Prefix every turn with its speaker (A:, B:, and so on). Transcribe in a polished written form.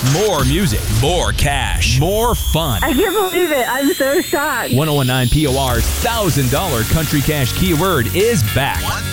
A: More music, more cash, more fun.
B: I can't believe it. I'm so shocked.
A: 1019 POR's $1,000 Country Cash keyword is back.